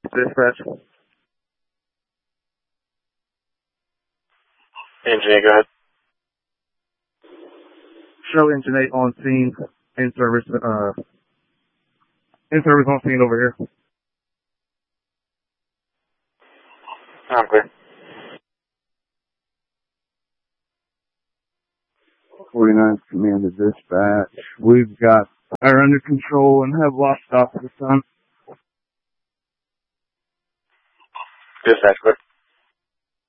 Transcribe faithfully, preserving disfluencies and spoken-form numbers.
Dispatch. Engine eight, go ahead. Show engine eight on scene, in service, uh, in service on scene over here. I'm clear. forty-ninth Command to Dispatch. We've got fire under control and have lost stop this time. Dispatch, clear.